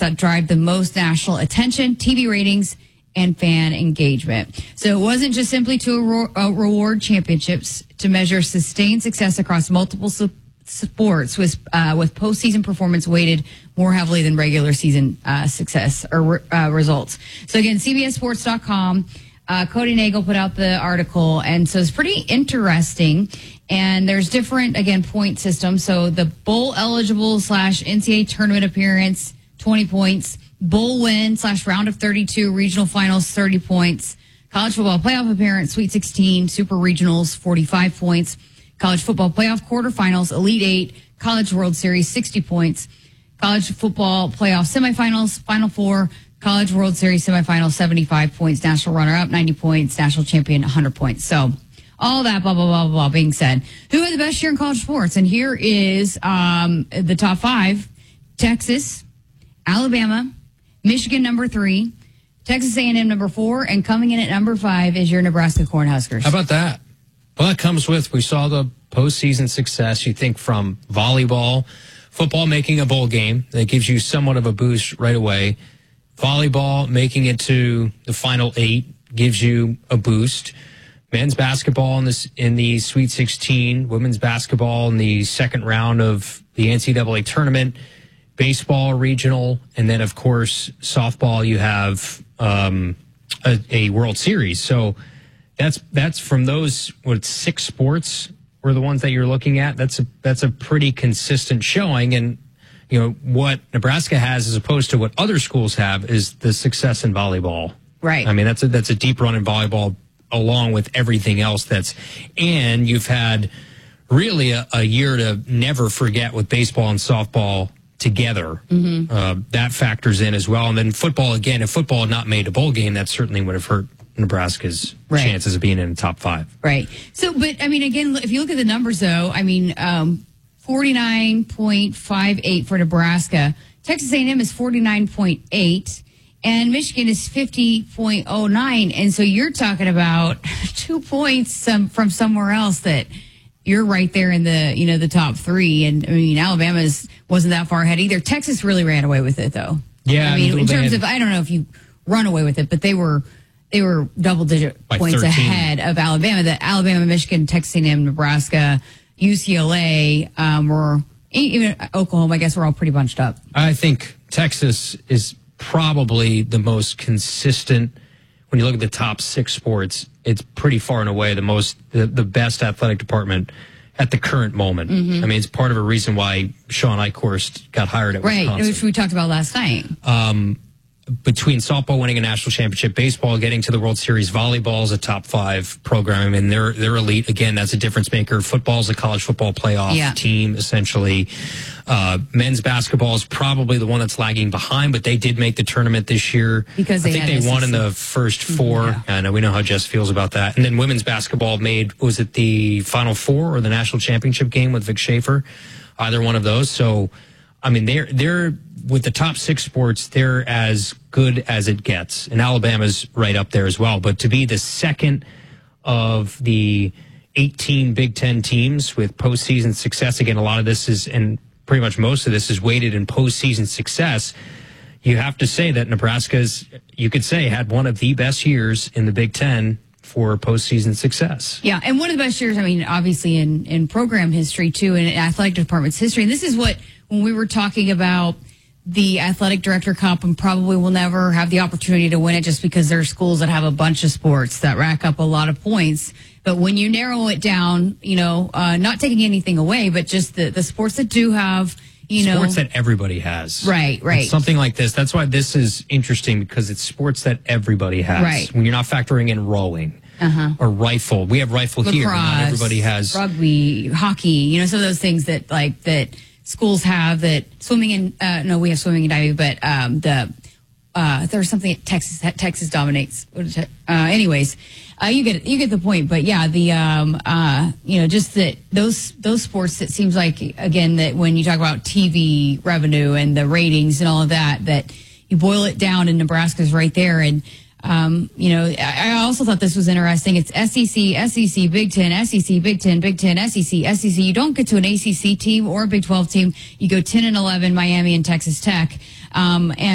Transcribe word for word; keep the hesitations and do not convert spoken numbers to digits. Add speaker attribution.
Speaker 1: that drive the most national attention, T V ratings, and fan engagement. So it wasn't just simply to uh, reward championships, to measure sustained success across multiple su- sports with uh, with postseason performance weighted more heavily than regular season uh, success or uh, results. So again, C B S Sports dot com, uh, Cody Nagel put out the article, and so it's pretty interesting. And there's different, again, point systems. So the bowl eligible slash N C double A tournament appearance, twenty points. Bowl win slash round of thirty-two, regional finals, thirty points. College football playoff appearance, Sweet sixteen, super regionals, forty-five points. College football playoff quarterfinals, Elite Eight, College World Series, sixty points. College football playoff semifinals, Final Four, College World Series semifinals, seventy-five points. National runner-up, ninety points. National champion, one hundred points. So all that blah, blah, blah, blah being said, who had the best year in college sports? And here is um, the top five. Texas, Alabama, Michigan number three, Texas A and M number four, and coming in at number five is your Nebraska Cornhuskers.
Speaker 2: How about that? Well, that comes with, we saw the postseason success. You think from volleyball, football making a bowl game, that gives you somewhat of a boost right away. Volleyball making it to the final eight gives you a boost. Men's basketball in this in the Sweet sixteen, women's basketball in the second round of the N C double A tournament. Baseball regional, and then of course softball. You have um, a, a World Series. So that's that's from those what six sports were the ones that you're looking at. That's a that's a pretty consistent showing. And you know what Nebraska has, as opposed to what other schools have, is the success in volleyball.
Speaker 1: Right.
Speaker 2: I mean that's a that's a deep run in volleyball, along with everything else that's, and you've had really a, a year to never forget with baseball and softball together. Mm-hmm. Uh, that factors in as well. And then football, again, if football had not made a bowl game, that certainly would have hurt Nebraska's right. chances of being in the top five.
Speaker 1: Right. So, but I mean, again, if you look at the numbers though, I mean, um, forty-nine point five eight for Nebraska. Texas A and M is forty-nine point eight. And Michigan is fifty point oh nine. And so you're talking about two points some, from somewhere else that you're right there in the, you know, the top three. And I mean, Alabama's wasn't that far ahead either. Texas really ran away with it though.
Speaker 2: Yeah.
Speaker 1: I mean, in terms
Speaker 2: had,
Speaker 1: of, I don't know if you run away with it, but they were, they were double digit points thirteen ahead of Alabama. That Alabama, Michigan, Texas A and M, Nebraska, U C L A, um, were even Oklahoma, I guess we're all pretty bunched up.
Speaker 2: I think Texas is probably the most consistent. When you look at the top six sports, it's pretty far and away the most, the, the best athletic department at the current moment. Mm-hmm. I mean, it's part of a reason why Sean Eichhorst got hired at
Speaker 1: right,
Speaker 2: Wisconsin.
Speaker 1: Which we talked about last night.
Speaker 2: Um, between softball winning a national championship, baseball getting to the World Series, volleyball is a top five program, and they're they're elite. Again, that's a difference maker. Football is a college football playoff
Speaker 1: yeah.
Speaker 2: team, essentially. Uh, men's basketball is probably the one that's lagging behind, but they did make the tournament this year.
Speaker 1: Because
Speaker 2: I
Speaker 1: they
Speaker 2: think they won in the first four.
Speaker 1: Yeah.
Speaker 2: I know we know how Jess feels about that. And then women's basketball made, was it the Final Four or the national championship game with Vic Schaefer? Either one of those. So, I mean, they're they're with the top six sports, they're as good as it gets. And Alabama's right up there as well. But to be the second of the eighteen Big Ten teams with postseason success, again, a lot of this is, and pretty much most of this is weighted in postseason success. You have to say that Nebraska's, you could say, had one of the best years in the Big Ten for postseason success.
Speaker 1: Yeah, and one of the best years, I mean, obviously in, in program history, too, and athletic department's history. And this is what, when we were talking about the athletic director comp, and probably will never have the opportunity to win it just because there are schools that have a bunch of sports that rack up a lot of points. But when you narrow it down, you know, uh, not taking anything away, but just the, the sports that do have, you
Speaker 2: sports
Speaker 1: know.
Speaker 2: Sports that everybody has.
Speaker 1: Right, right.
Speaker 2: It's something like this. That's why this is interesting, because it's sports that everybody has.
Speaker 1: Right.
Speaker 2: When you're not factoring in rowing. Uh-huh. Or rifle. We have rifle
Speaker 1: Lacrosse,
Speaker 2: here, but not everybody has.
Speaker 1: Rugby, hockey, you know, some of those things that, like, that schools have, that swimming and, uh, no, we have swimming and diving, but um, the, uh, there's something that Texas, Texas dominates. What is it? Uh, anyways, uh, you get, you get the point. But yeah, the, um, uh, you know, just that those, those sports, it seems like, again, that when you talk about T V revenue and the ratings and all of that, that you boil it down and Nebraska's right there. And, Um, you know, I, I also thought this was interesting. It's S E C, S E C, Big Ten, S E C, Big Ten, Big Ten, S E C, S E C. You don't get to an A C C team or a Big twelve team. You go ten and eleven, Miami and Texas Tech. Um, and